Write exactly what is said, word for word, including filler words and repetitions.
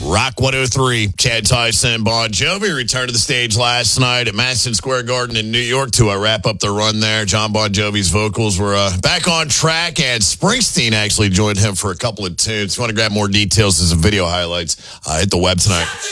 Rock one oh three, Chad Tyson, Bon Jovi returned to the stage last night at Madison Square Garden in New York to uh, wrap up their run there. John Bon Jovi's vocals were uh, back on track, and Springsteen actually joined him for a couple of tunes. If you want to grab more details, there's some video highlights. Uh, hit the web tonight.